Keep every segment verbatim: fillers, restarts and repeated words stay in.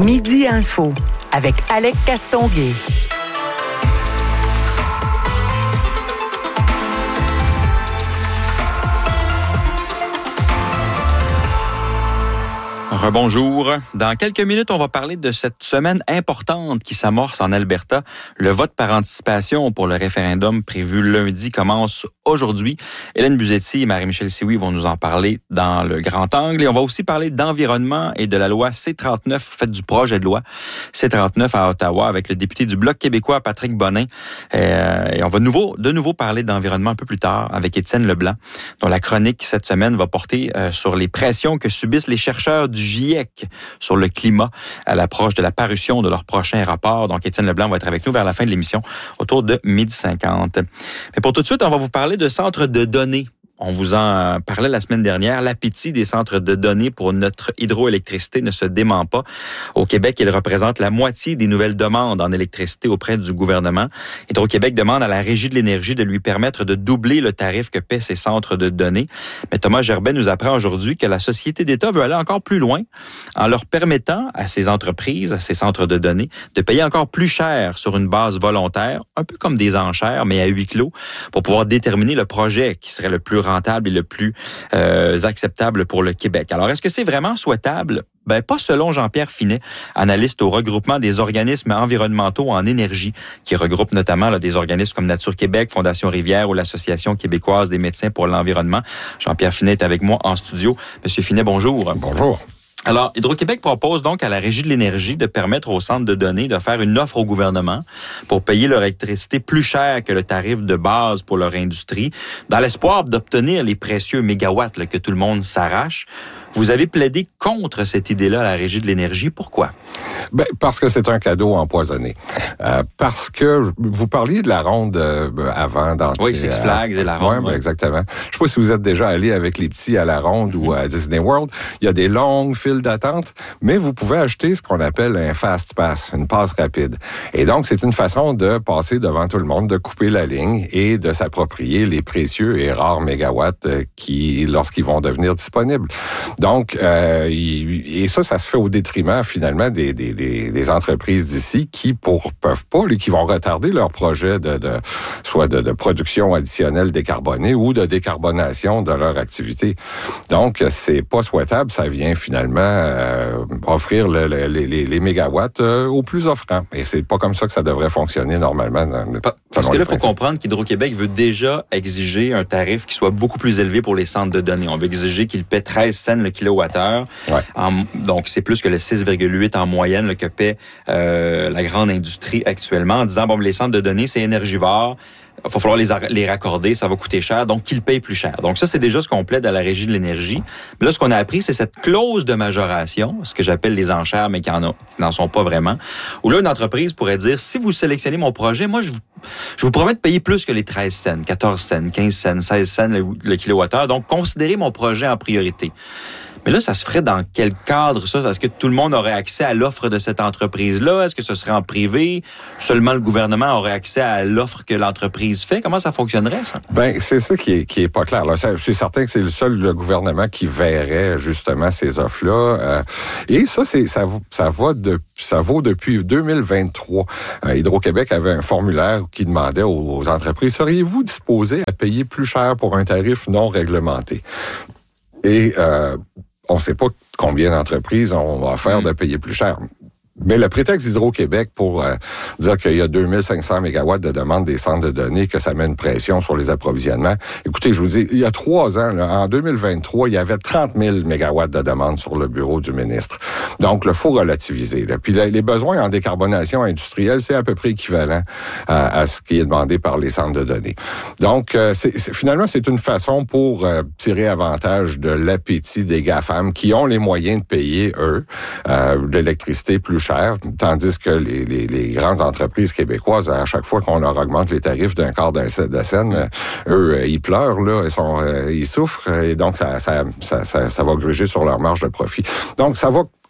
Midi Info avec Alec Castonguay. Rebonjour. Dans quelques minutes, on va parler de cette semaine importante qui s'amorce en Alberta. Le vote par anticipation pour le référendum prévu lundi commence aujourd'hui. Hélène Buzetti et Marie-Michel Sioui vont nous en parler dans le grand angle. Et on va aussi parler d'environnement et de la loi C trente-neuf, faite du projet de loi C trente-neuf à Ottawa avec le député du Bloc québécois, Patrick Bonin. Et on va de nouveau, de nouveau parler d'environnement un peu plus tard avec Étienne Leblanc, dont la chronique cette semaine va porter sur les pressions que subissent les chercheurs du GIEC sur le climat à l'approche de la parution de leur prochain rapport. Donc, Étienne Leblanc va être avec nous vers la fin de l'émission, autour de midi cinquante. Mais pour tout de suite, on va vous parler de centres de données. On vous en parlait la semaine dernière. L'appétit des centres de données pour notre hydroélectricité ne se dément pas. Au Québec, il représente la moitié des nouvelles demandes en électricité auprès du gouvernement. Hydro-Québec demande à la Régie de l'énergie de lui permettre de doubler le tarif que paient ces centres de données. Mais Thomas Gerbet nous apprend aujourd'hui que la Société d'État veut aller encore plus loin en leur permettant à ces entreprises, à ces centres de données, de payer encore plus cher sur une base volontaire, un peu comme des enchères, mais à huis clos, pour pouvoir déterminer le projet qui serait le plus rentable et le plus euh, acceptable pour le Québec. Alors, est-ce que c'est vraiment souhaitable? Ben, pas selon Jean-Pierre Finet, analyste au regroupement des organismes environnementaux en énergie, qui regroupe notamment là, des organismes comme Nature Québec, Fondation Rivière ou l'Association québécoise des médecins pour l'environnement. Jean-Pierre Finet est avec moi en studio. Monsieur Finet, bonjour. Bonjour. Alors, Hydro-Québec propose donc à la Régie de l'énergie de permettre aux centres de données de faire une offre au gouvernement pour payer leur électricité plus cher que le tarif de base pour leur industrie, dans l'espoir d'obtenir les précieux mégawatts là, que tout le monde s'arrache. Vous avez plaidé contre cette idée-là à la Régie de l'énergie. Pourquoi? Ben, parce que c'est un cadeau empoisonné. Euh, parce que vous parliez de la ronde euh, avant d'entrer. Oui, Six Flags et la ronde. Oui, ouais. ben, exactement. Je sais pas si vous êtes déjà allé avec les petits à la ronde mm-hmm. ou à Disney World. Il y a des longues files d'attente, mais vous pouvez acheter ce qu'on appelle un fast pass, une passe rapide. Et donc, c'est une façon de passer devant tout le monde, de couper la ligne et de s'approprier les précieux et rares mégawatts qui, lorsqu'ils vont devenir disponibles. Donc, euh, et ça, ça se fait au détriment, finalement, des, des, des, des entreprises d'ici qui pour, peuvent pas, qui vont retarder leur projet de, de soit de, de production additionnelle décarbonée ou de décarbonation de leur activité. Donc, c'est pas souhaitable. Ça vient finalement euh, offrir le, le, les, les mégawatts euh, aux plus offrants. Et c'est pas comme ça que ça devrait fonctionner normalement. Dans le, Parce que là, il faut comprendre qu'Hydro-Québec veut déjà exiger un tarif qui soit beaucoup plus élevé pour les centres de données. On veut exiger qu'ils paient treize cents le kilowattheure. Ouais. En, donc, c'est plus que le six virgule huit en moyenne là, que paie euh, la grande industrie actuellement, en disant, bon, les centres de données, c'est énergivore. Il va falloir les, les raccorder, ça va coûter cher, donc qu'ils payent plus cher. Donc ça, c'est déjà ce qu'on plaide à la Régie de l'énergie. Mais là, ce qu'on a appris, c'est cette clause de majoration, ce que j'appelle les enchères, mais qui n'en sont pas vraiment, où là, une entreprise pourrait dire, si vous sélectionnez mon projet, moi, je vous, je vous promets de payer plus que les treize cents, quatorze cents, quinze cents, seize cents le, le kilowattheure, donc considérez mon projet en priorité. Mais là, ça se ferait dans quel cadre, ça? Est-ce que tout le monde aurait accès à l'offre de cette entreprise-là? Est-ce que ce serait en privé? Seulement le gouvernement aurait accès à l'offre que l'entreprise fait? Comment ça fonctionnerait, ça? Ben, c'est ça qui est, qui est pas clair. Là. C'est certain que c'est le seul le gouvernement qui verrait, justement, ces offres-là. Euh, et ça, c'est, ça, ça va de, ça vaut depuis deux mille vingt-trois. Euh, Hydro-Québec avait un formulaire qui demandait aux, aux entreprises, seriez-vous disposés à payer plus cher pour un tarif non réglementé? Et, euh, on ne sait pas combien d'entreprises on va faire de payer plus cher. Mais le prétexte d'Hydro-Québec pour euh, dire qu'il y a deux mille cinq cents mégawatts de demande des centres de données, que ça met une pression sur les approvisionnements. Écoutez, je vous dis, il y a trois ans, là, en deux mille vingt-trois, il y avait trente mille mégawatts de demande sur le bureau du ministre. Donc, il faut relativiser. Là. Puis les besoins en décarbonation industrielle, c'est à peu près équivalent à, à ce qui est demandé par les centres de données. Donc, euh, c'est, c'est, finalement, c'est une façon pour euh, tirer avantage de l'appétit des GAFAM qui ont les moyens de payer, eux, euh, de l'électricité plus cher, tandis que les, les, les grandes entreprises québécoises, à chaque fois qu'on leur augmente les tarifs d'un quart de scène, eux, ils pleurent, là, ils, sont, ils souffrent, et donc ça, ça, ça, ça, ça va gruger sur leur marge de profit. Donc, ça va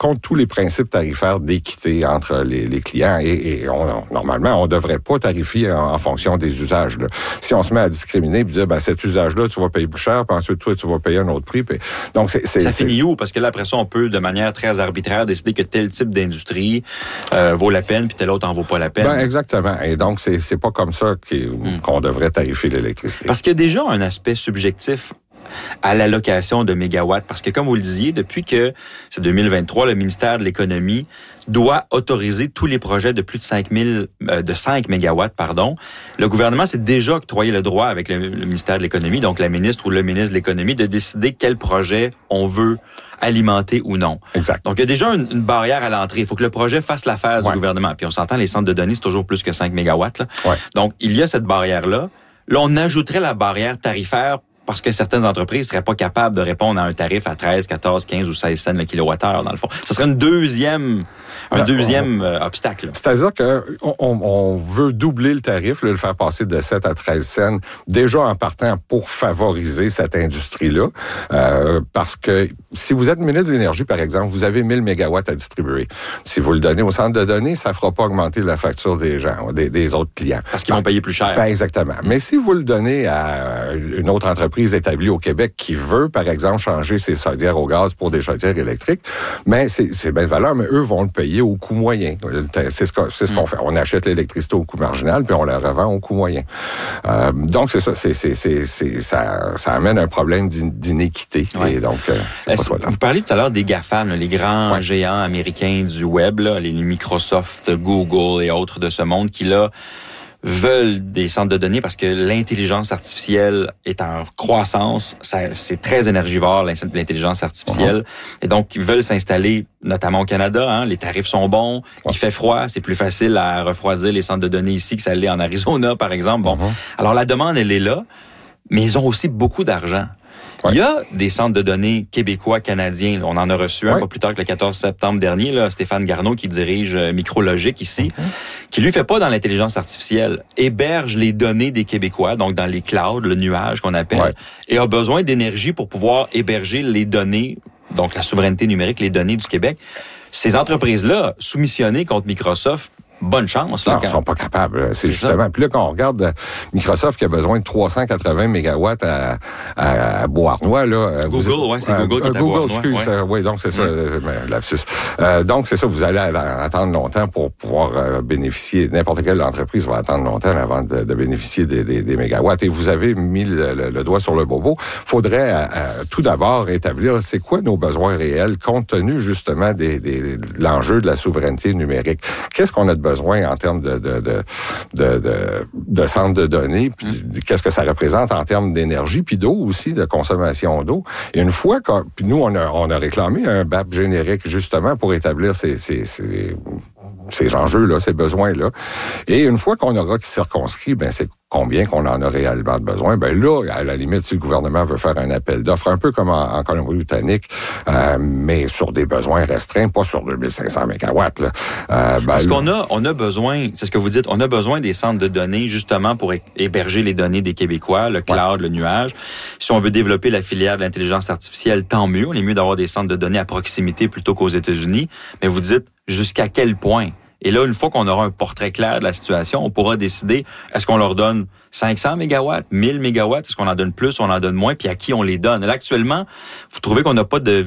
contre tous les principes tarifaires d'équité entre les, les clients. Et, et on, on, normalement, on ne devrait pas tarifier en, en fonction des usages. Là. Si on se met à discriminer et dire, ben, cet usage-là, tu vas payer plus cher, puis ensuite, toi, tu vas payer un autre prix. Puis, donc, c'est, c'est, ça c'est... finit où? Parce que là, après ça, on peut, de manière très arbitraire, décider que tel type d'industrie euh, vaut la peine, puis tel autre en vaut pas la peine. Ben, exactement. Et donc, c'est, c'est pas comme ça hmm. qu'on devrait tarifier l'électricité. Parce qu'il y a déjà un aspect subjectif à l'allocation de mégawatts. Parce que, comme vous le disiez, depuis que c'est deux mille vingt-trois, le ministère de l'Économie doit autoriser tous les projets de plus de cinq mille, euh, de cinq mégawatts, pardon. Le gouvernement s'est déjà octroyé le droit avec le, le ministère de l'Économie, donc la ministre ou le ministre de l'Économie, de décider quel projet on veut alimenter ou non. Exact. Donc, il y a déjà une, une barrière à l'entrée. Il faut que le projet fasse l'affaire ouais. du gouvernement. Puis on s'entend, les centres de données, c'est toujours plus que cinq mégawatts. Là. Ouais. Donc, il y a cette barrière-là. Là, on ajouterait la barrière tarifaire parce que certaines entreprises seraient pas capables de répondre à un tarif à treize, quatorze, quinze ou seize cents le kilowattheure, dans le fond. Ce serait une deuxième, un Alors, deuxième on, euh, obstacle. C'est-à-dire qu'on on, on veut doubler le tarif, là, le faire passer de sept à treize cents, déjà en partant pour favoriser cette industrie-là. Euh, parce que si vous êtes ministre de l'Énergie, par exemple, vous avez mille mégawatts à distribuer. Si vous le donnez au centre de données, ça ne fera pas augmenter la facture des gens, des, des autres clients. Parce qu'ils vont payer plus cher. Ben, exactement. Mais si vous le donnez à une autre entreprise établie au Québec qui veut, par exemple, changer ses chaudières au gaz pour des chaudières électriques, mais c'est, c'est bien de valeur, mais eux vont le payer au coût moyen. C'est ce, que, c'est ce qu'on fait. On achète l'électricité au coût marginal, puis on la revend au coût moyen. Euh, donc, c'est ça. C'est, c'est, c'est, c'est, ça, ça amène un problème d'inéquité. Ouais. Et donc, euh, c'est pas vous parliez tout à l'heure des GAFAM, là, les grands ouais. géants américains du web, là, les Microsoft, Google et autres de ce monde qui, là, veulent des centres de données parce que l'intelligence artificielle est en croissance. Ça, c'est très énergivore, l'intelligence artificielle. Uh-huh. Et donc, ils veulent s'installer, notamment au Canada. Hein, les tarifs sont bons. Uh-huh. Il fait froid. C'est plus facile à refroidir les centres de données ici que ça l'est en Arizona, par exemple. Bon, uh-huh. Alors la demande, elle est là, mais ils ont aussi beaucoup d'argent. Ouais. Il y a des centres de données québécois, canadiens. On en a reçu un ouais. pas plus tard que le quatorze septembre dernier. Là, Stéphane Garneau, qui dirige Micrologique ici, mm-hmm. qui lui fait pas dans l'intelligence artificielle, héberge les données des Québécois, donc dans les clouds, le nuage qu'on appelle, ouais. et a besoin d'énergie pour pouvoir héberger les données, donc la souveraineté numérique, les données du Québec. Ces entreprises-là, soumissionnées contre Microsoft, bonne chance. Là, non, quand... ils sont pas capables. C'est, c'est justement. Ça. Puis là, quand on regarde Microsoft qui a besoin de trois cent quatre-vingts mégawatts à, à, à Beauharnois, là. Google, vous, ouais, c'est euh, Google qui est à Google, Beauharnois. excuse. Ouais. Euh, oui, donc c'est ça, euh, lapsus. Euh, donc c'est ça, vous allez attendre longtemps pour pouvoir euh, bénéficier. N'importe quelle entreprise va attendre longtemps avant de, de bénéficier des, des, des mégawatts. Et vous avez mis le, le, le doigt sur le bobo. Faudrait euh, euh, tout d'abord établir c'est quoi nos besoins réels compte tenu justement des, des, de l'enjeu de la souveraineté numérique. Qu'est-ce qu'on a de besoin en termes de De, de, de, de, de centres de données, puis mmh. qu'est-ce que ça représente en termes d'énergie, puis d'eau aussi, de consommation d'eau. Et une fois que, puis nous, on a, on a réclamé un B A P générique justement pour établir ces, ces, ces, ces enjeux-là, ces besoins-là. Et une fois qu'on aura circonscrit, ben c'est combien qu'on en a réellement de besoin, ben là, à la limite, si le gouvernement veut faire un appel d'offres, un peu comme en, en Colombie-Britannique, euh, mais sur des besoins restreints, pas sur deux mille cinq cents mégawatts. Là. Euh, ben, Parce qu'on a, on a besoin, c'est ce que vous dites, on a besoin des centres de données justement pour héberger les données des Québécois, le cloud, ouais. le nuage. Si on veut développer la filière de l'intelligence artificielle, tant mieux. On est mieux d'avoir des centres de données à proximité plutôt qu'aux États-Unis. Mais vous dites, jusqu'à quel point? Et là, une fois qu'on aura un portrait clair de la situation, on pourra décider, est-ce qu'on leur donne cinq cents mégawatts, mille mégawatts, est-ce qu'on en donne plus, on en donne moins, puis à qui on les donne? Là, actuellement, vous trouvez qu'on n'a pas de,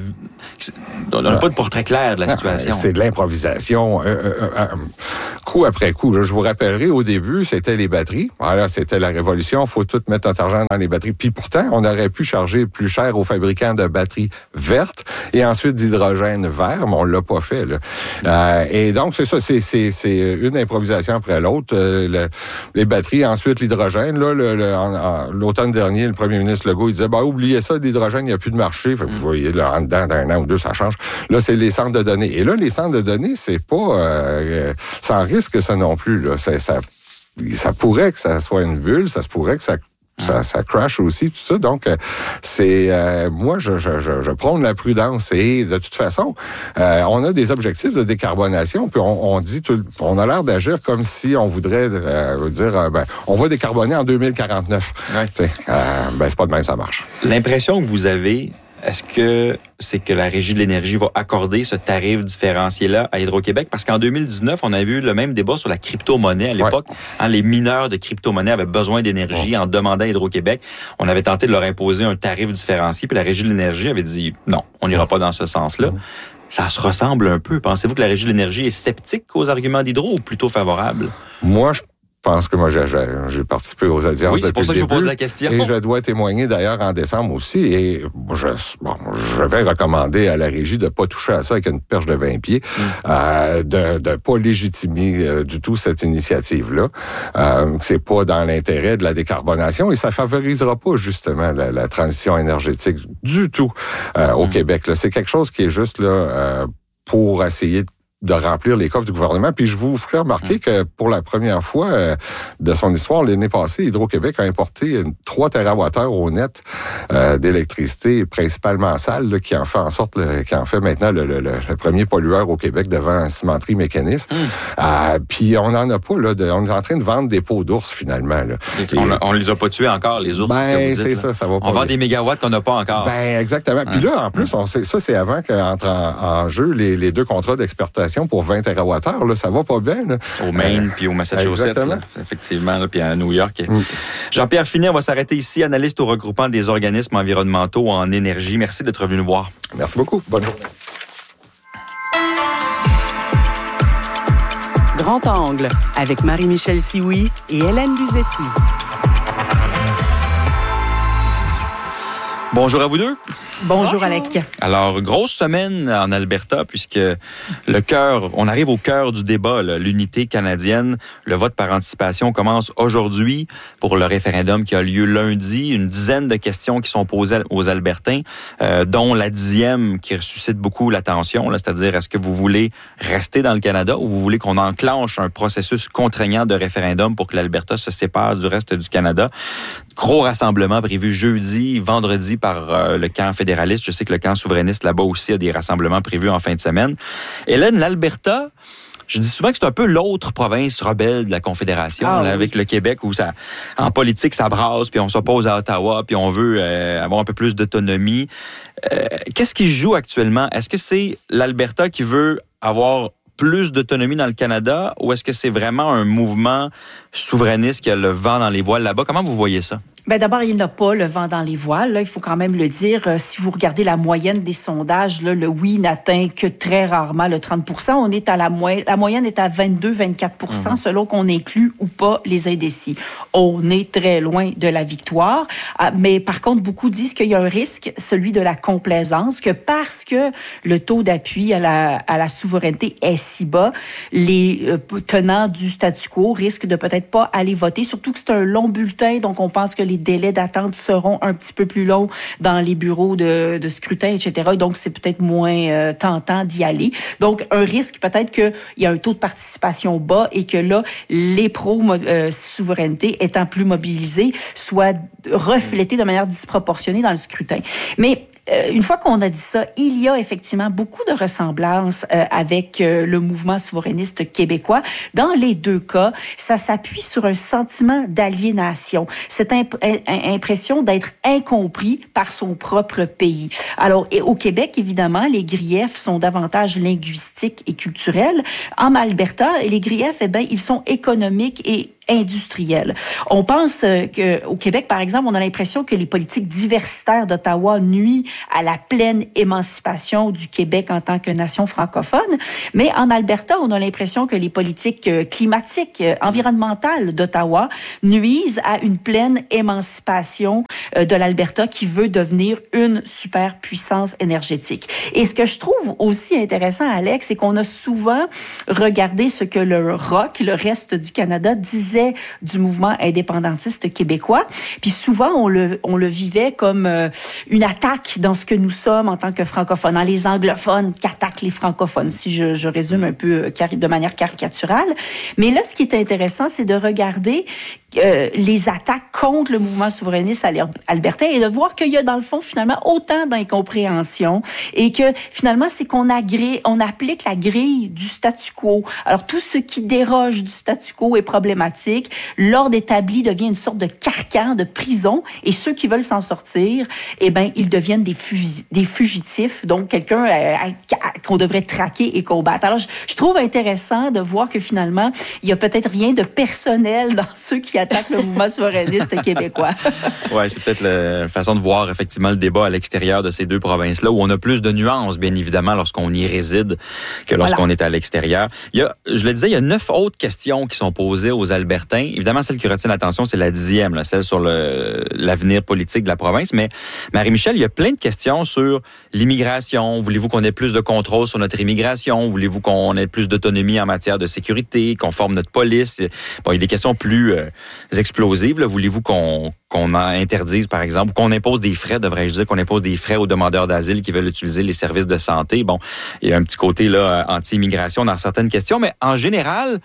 on n'a pas de portrait clair de la situation. C'est de l'improvisation, euh, euh, euh, coup après coup. Je vous rappellerai, au début, c'était les batteries. Voilà, c'était la révolution, il faut tout mettre notre argent dans les batteries. Puis pourtant, on aurait pu charger plus cher aux fabricants de batteries vertes et ensuite d'hydrogène vert, mais on l'a pas fait. Là. Euh, et donc, c'est ça, c'est C'est, c'est une improvisation après l'autre. Euh, le, les batteries, ensuite l'hydrogène. Là, le, le, en, en, l'automne dernier, le premier ministre Legault, il disait, bah, oubliez ça, l'hydrogène, il n'y a plus de marché. Fait que vous voyez, là, en dedans d'un an ou deux, ça change. Là, c'est les centres de données. Et là, les centres de données, c'est pas euh, sans risque, ça non plus. Là. C'est, ça, ça pourrait que ça soit une bulle, ça se pourrait que ça Ça, ça crash aussi, tout ça. Donc, c'est euh, moi, je, je, je, je prône la prudence. Et de toute façon, euh, on a des objectifs de décarbonation, puis on, on dit, tout, on a l'air d'agir comme si on voudrait euh, dire, euh, ben, on va décarboner en deux mille quarante-neuf. Ouais. Euh, ben, c'est pas de même, ça marche. L'impression que vous avez, est-ce que c'est que la Régie de l'énergie va accorder ce tarif différencié-là à Hydro-Québec? Parce qu'en deux mille dix-neuf, on a vu le même débat sur la crypto-monnaie à l'époque. Ouais. Hein, les mineurs de crypto-monnaie avaient besoin d'énergie ouais. en demandant à Hydro-Québec. On avait tenté de leur imposer un tarif différencié, puis la Régie de l'énergie avait dit non, on n'ira pas dans ce sens-là. Ouais. Ça se ressemble un peu. Pensez-vous que la Régie de l'énergie est sceptique aux arguments d'Hydro ou plutôt favorable? Moi, je Je pense que moi, j'ai, j'ai participé aux audiences oui, depuis le début. c'est pour ça que je vous pose la question. Et je dois témoigner d'ailleurs en décembre aussi. Et je, bon, je vais recommander à la Régie de ne pas toucher à ça avec une perche de vingt pieds, mm. euh, de ne pas légitimer euh, du tout cette initiative-là. Euh, c'est pas dans l'intérêt de la décarbonation et ça favorisera pas justement la, la transition énergétique du tout euh, au mm. Québec. Là. C'est quelque chose qui est juste là euh, pour essayer de de remplir les coffres du gouvernement. Puis je vous ferai remarquer mmh. que pour la première fois euh, de son histoire, l'année passée, Hydro-Québec a importé trois térawattheures au net euh, d'électricité, principalement sale, là, qui en fait en sorte, le, qui en fait maintenant le, le, le premier pollueur au Québec devant la cimenterie mécanisme. Mmh. Euh, puis on n'en a pas, là, de, on est en train de vendre des pots d'ours finalement. Là. Et, on ne les a pas tués encore, les ours, ben, c'est ce que vous dites. C'est ça, ça va pas on vend des mégawatts qu'on n'a pas encore. Ben exactement. Puis là, en plus, on sait, ça c'est avant qu'entre en, en jeu les, les deux contrats d'exportation pour vingt térawattheures, là, ça va pas bien. Là. Au Maine euh, puis au Massachusetts, là, effectivement, là, puis à New York. Mm. Jean-Pierre Finet, on va s'arrêter ici, analyste au regroupement des organismes environnementaux en énergie. Merci d'être venu nous voir. Merci beaucoup. Bonne journée. Grand Angle avec Marie-Michel Sioui et Hélène Buzetti. Bonjour à vous deux. Bonjour, Bonjour Alec. Alors, grosse semaine en Alberta puisque le cœur, on arrive au cœur du débat, là, l'unité canadienne. Le vote par anticipation commence aujourd'hui pour le référendum qui a lieu lundi. Une dizaine de questions qui sont posées aux Albertains, euh, dont la dixième qui suscite beaucoup l'attention, là, c'est-à-dire est-ce que vous voulez rester dans le Canada ou vous voulez qu'on enclenche un processus contraignant de référendum pour que l'Alberta se sépare du reste du Canada? Gros rassemblement prévu jeudi, vendredi par euh, le camp fédéraliste. Je sais que le camp souverainiste là-bas aussi a des rassemblements prévus en fin de semaine. Hélène, l'Alberta, je dis souvent que c'est un peu l'autre province rebelle de la Confédération, ah, là, oui. avec le Québec où ça, en politique ça brasse, puis on s'oppose à Ottawa, puis on veut euh, avoir un peu plus d'autonomie. Euh, qu'est-ce qui joue actuellement? Est-ce que c'est l'Alberta qui veut avoir plus d'autonomie dans le Canada ou est-ce que c'est vraiment un mouvement souverainiste qui a le vent dans les voiles là-bas? Comment vous voyez ça? Bien, d'abord, il n'a pas le vent dans les voiles. Là, il faut quand même le dire. Euh, si vous regardez la moyenne des sondages, là, le oui n'atteint que très rarement le trente pour cent. On est à la moyenne. La moyenne est à vingt-deux à vingt-quatre pour cent mmh. selon qu'on inclut ou pas les indécis. On est très loin de la victoire. Euh, mais par contre, beaucoup disent qu'il y a un risque, celui de la complaisance, que parce que le taux d'appui à la, à la souveraineté est si bas, les euh, tenants du statu quo risquent de peut-être pas aller voter. Surtout que c'est un long bulletin, donc on pense que les délais d'attente seront un petit peu plus longs dans les bureaux de, de scrutin, et cetera. Donc, c'est peut-être moins euh, tentant d'y aller. Donc, un risque peut-être qu'il y a un taux de participation bas et que là, les pro-souveraineté étant plus mobilisés soient reflétés de manière disproportionnée dans le scrutin. Mais Euh, une fois qu'on a dit ça, il y a effectivement beaucoup de ressemblances euh, avec euh, le mouvement souverainiste québécois. Dans les deux cas, ça s'appuie sur un sentiment d'aliénation, cette imp- impression d'être incompris par son propre pays. Alors, et au Québec, évidemment, les griefs sont davantage linguistiques et culturels. En Alberta, les griefs, eh bien, ils sont économiques et industrielle. On pense euh, qu'au Québec, par exemple, on a l'impression que les politiques diversitaires d'Ottawa nuisent à la pleine émancipation du Québec en tant que nation francophone. Mais en Alberta, on a l'impression que les politiques euh, climatiques, euh, environnementales d'Ottawa nuisent à une pleine émancipation euh, de l'Alberta qui veut devenir une superpuissance énergétique. Et ce que je trouve aussi intéressant, Alex, c'est qu'on a souvent regardé ce que le R O C, le reste du Canada, disait du mouvement indépendantiste québécois. Puis souvent, on le, on le vivait comme euh, une attaque dans ce que nous sommes en tant que francophones, dans les anglophones qui attaquent les francophones, si je, je résume un peu de manière caricaturale. Mais là, ce qui est intéressant, c'est de regarder euh, les attaques contre le mouvement souverainiste albertain et de voir qu'il y a dans le fond finalement autant d'incompréhension et que finalement c'est qu'on agrée, on applique la grille du statu quo. Alors tout ce qui déroge du statu quo est problématique. L'ordre établi devient une sorte de carcan, de prison, et ceux qui veulent s'en sortir, eh ben ils deviennent des, fugi- des fugitifs, donc quelqu'un euh, qu'on devrait traquer et combattre. Alors je, je trouve intéressant de voir que finalement il y a peut-être rien de personnel dans ceux qui attaquent le mouvement souverainiste québécois. Oui, c'est peut-être la façon de voir effectivement le débat à l'extérieur de ces deux provinces-là, où on a plus de nuances, bien évidemment, lorsqu'on y réside que lorsqu'on voilà. est à l'extérieur. Il y a, je le disais, il y a neuf autres questions qui sont posées aux Albertains. Évidemment, celle qui retient l'attention, c'est la dixième, là, celle sur le, l'avenir politique de la province. Mais Marie-Michel, il y a plein de questions sur l'immigration. Voulez-vous qu'on ait plus de contrôle sur notre immigration? Voulez-vous qu'on ait plus d'autonomie en matière de sécurité, qu'on forme notre police? Bon, il y a des questions plus euh, explosives. Là. Voulez-vous qu'on, qu'on interdise, par exemple, ou qu'on impose des frais, devrais-je dire, qu'on impose des frais aux demandeurs d'asile qui veulent utiliser les services de santé? Bon, il y a un petit côté là anti-immigration dans certaines questions, mais en général,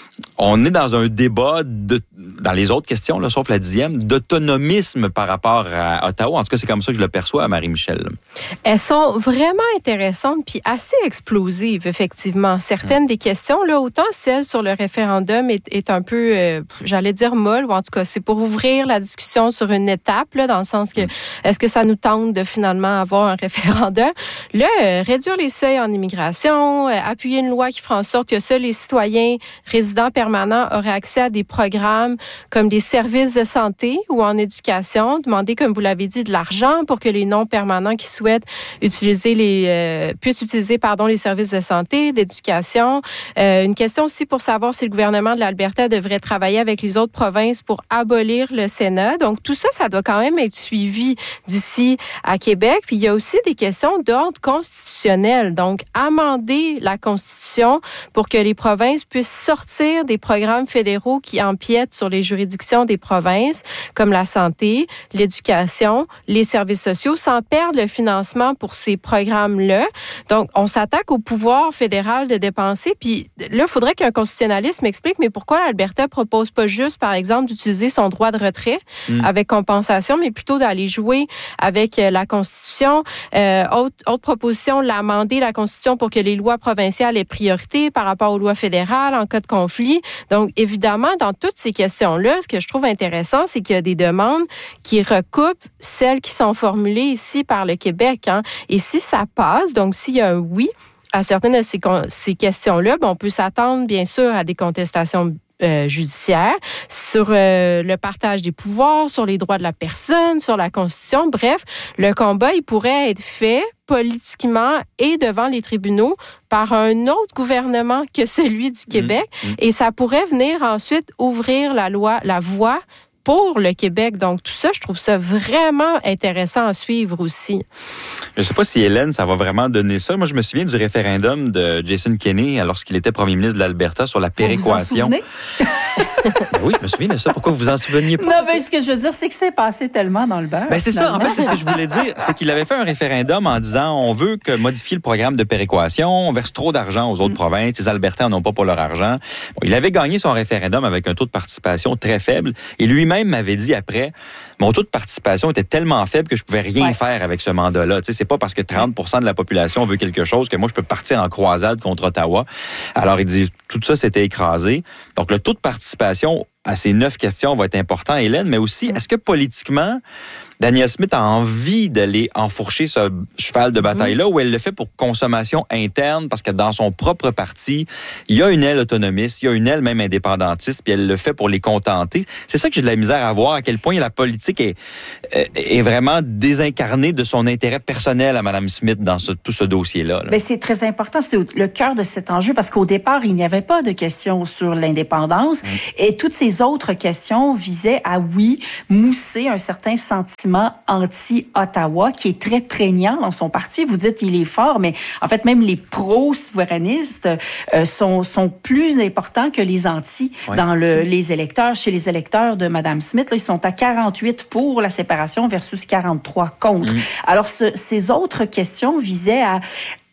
on est dans un débat, de, dans les autres questions, là, sauf la dixième, d'autonomisme par rapport à Ottawa. En tout cas, c'est comme ça que je le perçois, Marie-Michel. Elles sont vraiment intéressantes puis assez explosives, effectivement. Certaines mmh. des questions, là, autant celle sur le référendum est, est un peu, euh, j'allais dire molle, ou en tout cas, c'est pour ouvrir la discussion sur une étape, là, dans le sens que, mmh. est-ce que ça nous tente de finalement avoir un référendum? Là, euh, réduire les seuils en immigration, euh, appuyer une loi qui fera en sorte que seuls les citoyens résidents permanents auraient accès à des programmes comme des services de santé ou en éducation, demander, comme vous l'avez dit, de l'argent pour que les non-permanents qui souhaitent utiliser les euh, puissent utiliser pardon les services de santé, d'éducation. Euh, une question aussi pour savoir si le gouvernement de l'Alberta devrait travailler avec les autres provinces pour abolir le Sénat. Donc tout ça, ça doit quand même être suivi d'ici à Québec. Puis il y a aussi des questions d'ordre constitutionnel. Donc amender la Constitution pour que les provinces puissent sortir des programmes fédéraux qui empiètent sur les juridictions des provinces, comme la santé, l'éducation, les services sociaux, sans perdre le financement pour ces programmes-là. Donc, on s'attaque au pouvoir fédéral de dépenser. Puis là, il faudrait qu'un constitutionnaliste m'explique, mais pourquoi l'Alberta propose pas juste, par exemple, d'utiliser son droit de retrait mmh. avec compensation, mais plutôt d'aller jouer avec la Constitution. Euh, autre, autre proposition, l'amender la Constitution pour que les lois provinciales aient priorité par rapport aux lois fédérales en cas de conflit. Donc, évidemment, dans toutes ces questions-là, ce que je trouve intéressant, c'est qu'il y a des demandes qui recoupent celles qui sont formulées ici par le Québec. Hein. Et si ça passe, donc s'il y a un oui à certaines de ces, ces questions-là, ben, on peut s'attendre, bien sûr, à des contestations Euh, judiciaire, sur euh, le partage des pouvoirs, sur les droits de la personne, sur la Constitution. Bref, le combat, il pourrait être fait politiquement et devant les tribunaux par un autre gouvernement que celui du Québec. Mmh, mmh. Et ça pourrait venir ensuite ouvrir la loi, la voie pour le Québec. Donc, tout ça, je trouve ça vraiment intéressant à suivre aussi. Je ne sais pas si Hélène, ça va vraiment donner ça. Moi, je me souviens du référendum de Jason Kenney lorsqu'il était premier ministre de l'Alberta sur la péréquation. Vous vous en Oui, je me souviens de ça. Pourquoi vous vous en souveniez pas? Non, mais ce que je veux dire, c'est que c'est passé tellement dans le beurre. Ben, c'est ça. En fait, c'est ce que je voulais dire. C'est qu'il avait fait un référendum en disant on veut que modifier le programme de péréquation, on verse trop d'argent aux autres mm. provinces, les Albertains n'en ont pas pour leur argent. Bon, il avait gagné son référendum avec un taux de participation très faible et lui-même m'avait dit après, mon taux de participation était tellement faible que je pouvais rien ouais. faire avec ce mandat-là. Tu sais, c'est pas parce que trente pour cent de la population veut quelque chose que moi, je peux partir en croisade contre Ottawa. Alors, il dit, tout ça s'était écrasé. Donc, le taux de participation à ces neuf questions va être important, Hélène, mais aussi, est-ce que politiquement, Danielle Smith a envie d'aller enfourcher ce cheval de bataille-là mmh. ou elle le fait pour consommation interne parce que dans son propre parti, il y a une aile autonomiste, il y a une aile même indépendantiste, puis elle le fait pour les contenter. C'est ça que j'ai de la misère à voir, à quel point la politique est, est vraiment désincarnée de son intérêt personnel à Mme Smith dans ce, tout ce dossier-là. Là. Bien, c'est très important, c'est le cœur de cet enjeu parce qu'au départ, il n'y avait pas de questions sur l'indépendance mmh. et toutes ces autres questions visaient à, oui, mousser un certain sentiment anti-Ottawa qui est très prégnant dans son parti. Vous dites qu'il est fort, mais en fait, même les pro-souverainistes euh, sont, sont plus importants que les anti ouais. dans le, les électeurs. Chez les électeurs de Mme Smith, là, ils sont à quarante-huit pour la séparation versus quarante-trois contre. Mmh. Alors, ce, ces autres questions visaient à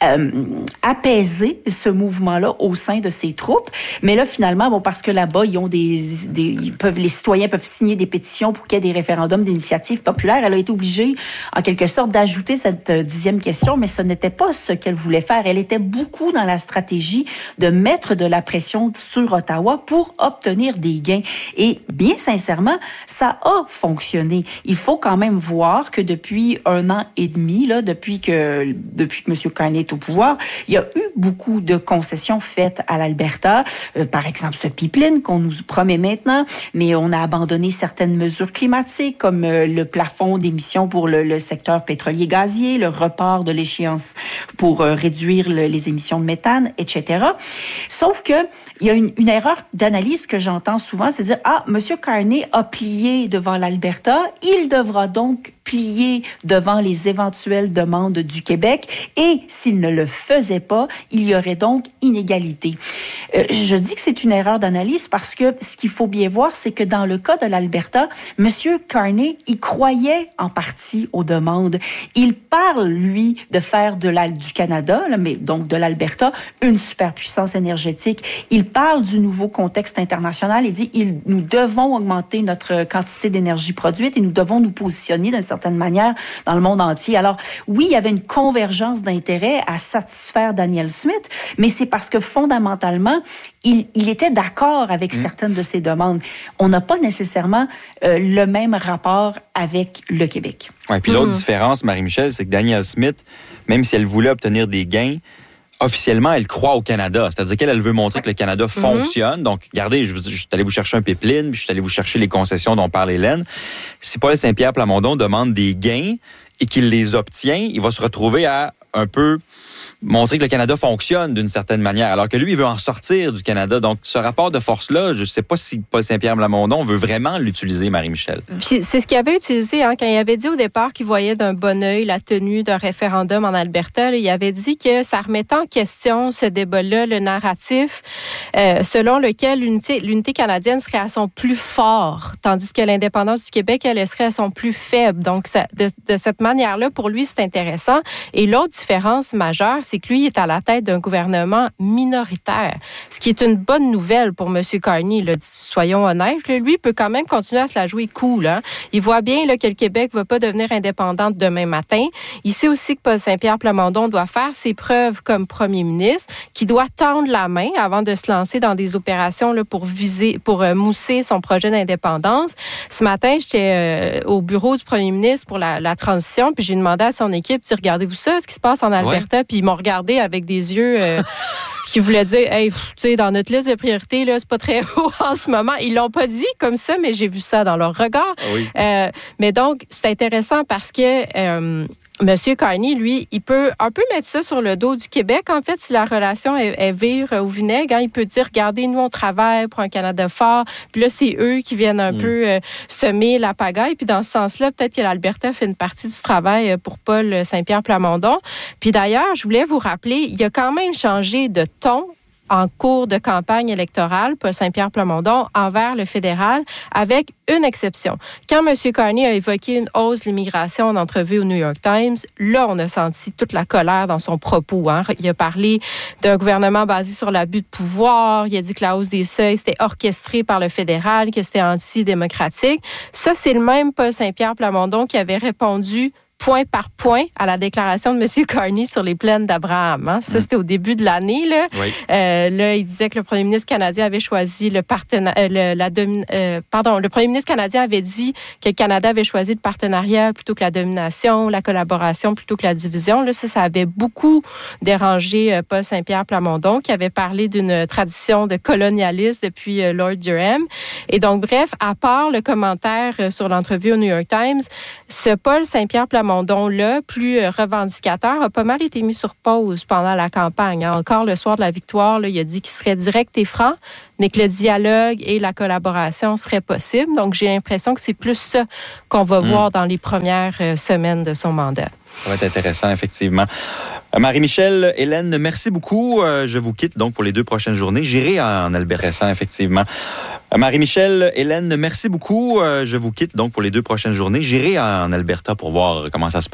euh, apaiser ce mouvement-là au sein de ses troupes. Mais là, finalement, bon, parce que là-bas, ils ont des, des ils peuvent, les citoyens peuvent signer des pétitions pour qu'il y ait des référendums d'initiative populaire. Elle a été obligée, en quelque sorte, d'ajouter cette euh, dixième question, mais ce n'était pas ce qu'elle voulait faire. Elle était beaucoup dans la stratégie de mettre de la pression sur Ottawa pour obtenir des gains. Et bien sincèrement, ça a fonctionné. Il faut quand même voir que depuis un an et demi, là, depuis que depuis que M. Carney est au pouvoir, il y a eu beaucoup de concessions faites à l'Alberta. Euh, par exemple, ce pipeline qu'on nous promet maintenant, mais on a abandonné certaines mesures climatiques comme euh, le plafond d'émissions pour le, le secteur pétrolier-gazier, le report de l'échéance pour euh, réduire le, les émissions de méthane, et cetera. Sauf que il y a une, une erreur d'analyse que j'entends souvent, c'est dire, ah, M. Carney a plié devant l'Alberta, il devra donc plier devant les éventuelles demandes du Québec et s'il ne le faisait pas, il y aurait donc inégalité. Euh, je dis que c'est une erreur d'analyse parce que ce qu'il faut bien voir, c'est que dans le cas de l'Alberta, M. Carney, il croyait en partie aux demandes. Il parle, lui, de faire de la, du Canada, là, mais donc de l'Alberta, une superpuissance énergétique. Il parle du nouveau contexte international et dit, il, nous devons augmenter notre quantité d'énergie produite et nous devons nous positionner d'un certaine manière dans le monde entier. Alors, oui, il y avait une convergence d'intérêts à satisfaire Danielle Smith, mais c'est parce que fondamentalement, il, il était d'accord avec mmh. certaines de ses demandes. On n'a pas nécessairement euh, le même rapport avec le Québec. Oui, puis mmh. l'autre différence, Marie-Michel, c'est que Danielle Smith, même si elle voulait obtenir des gains, officiellement, elle croit au Canada. C'est-à-dire qu'elle elle veut montrer que le Canada fonctionne. Mm-hmm. Donc, regardez, je, je suis allé vous chercher un pipeline, puis je suis allé vous chercher les concessions dont parle Hélène. Si Paul Saint-Pierre Plamondon demande des gains et qu'il les obtient, il va se retrouver à un peu montrer que le Canada fonctionne d'une certaine manière, alors que lui, il veut en sortir du Canada. Donc, ce rapport de force-là, je ne sais pas si Paul Saint-Pierre Plamondon veut vraiment l'utiliser, Marie-Michel. Puis c'est ce qu'il avait utilisé hein, quand il avait dit au départ qu'il voyait d'un bon œil la tenue d'un référendum en Alberta. Là, il avait dit que ça remettait en question ce débat-là, le narratif euh, selon lequel l'unité, l'unité canadienne serait à son plus fort, tandis que l'indépendance du Québec, elle serait à son plus faible. Donc, ça, de, de cette manière-là, pour lui, c'est intéressant. Et l'autre différence majeure, c'est que lui est à la tête d'un gouvernement minoritaire, ce qui est une bonne nouvelle pour M. Carney. Là, soyons honnêtes, là, lui peut quand même continuer à se la jouer cool. Hein. Il voit bien là, que le Québec ne va pas devenir indépendante demain matin. Il sait aussi que Paul Saint-Pierre Plamondon doit faire ses preuves comme premier ministre, qu'il doit tendre la main avant de se lancer dans des opérations là, pour viser, pour euh, mousser son projet d'indépendance. Ce matin, j'étais euh, au bureau du premier ministre pour la, la transition, puis j'ai demandé à son équipe, regardez-vous ça, ce qui se passe en Alberta, ouais. Puis ils m'ont regardé avec des yeux euh, qui voulaient dire, hey, tu sais, dans notre liste de priorités, là, c'est pas très haut en ce moment. Ils l'ont pas dit comme ça, mais j'ai vu ça dans leur regard. Ah oui. euh, mais donc, c'est intéressant parce que euh, M. Carney, lui, il peut un peu mettre ça sur le dos du Québec. En fait, si la relation est, est vire au vinaigre, hein, il peut dire, regardez, nous, on travaille pour un Canada fort. Puis là, c'est eux qui viennent un mmh. peu euh, semer la pagaille. Puis dans ce sens-là, peut-être que l'Alberta fait une partie du travail pour Paul Saint-Pierre Plamondon. Puis d'ailleurs, je voulais vous rappeler, il a quand même changé de ton en cours de campagne électorale, Paul Saint-Pierre Plamondon, envers le fédéral, avec une exception. Quand M. Carney a évoqué une hausse de l'immigration en entrevue au New York Times, là, on a senti toute la colère dans son propos. Hein. Il a parlé d'un gouvernement basé sur l'abus de pouvoir. Il a dit que la hausse des seuils, c'était orchestré par le fédéral, que c'était antidémocratique. Ça, c'est le même Paul Saint-Pierre Plamondon qui avait répondu point par point à la déclaration de M. Carney sur les plaines d'Abraham. Hein. Ça, mmh. c'était au début de l'année. Là. Oui. Euh, là, il disait que le premier ministre canadien avait choisi le partenariat... Euh, le, la domi- euh, pardon, le premier ministre canadien avait dit que le Canada avait choisi le partenariat plutôt que la domination, la collaboration plutôt que la division. Là, ça, ça avait beaucoup dérangé euh, Paul Saint-Pierre Plamondon, qui avait parlé d'une tradition de colonialisme depuis euh, Lord Durham. Et donc, bref, à part le commentaire euh, sur l'entrevue au New York Times, ce Paul Saint-Pierre Plamondon Plamondon-là, plus revendicateur, a pas mal été mis sur pause pendant la campagne. Encore le soir de la victoire, là, il a dit qu'il serait direct et franc, mais que le dialogue et la collaboration seraient possibles. Donc, j'ai l'impression que c'est plus ça qu'on va mmh. voir dans les premières semaines de son mandat. Ça va être intéressant, effectivement. Marie-Michel, Hélène, merci beaucoup. Je vous quitte donc pour les deux prochaines journées. J'irai en Alberta, effectivement. Marie-Michel, Hélène, merci beaucoup. Je vous quitte donc pour les deux prochaines journées. J'irai en Alberta pour voir comment ça se passe.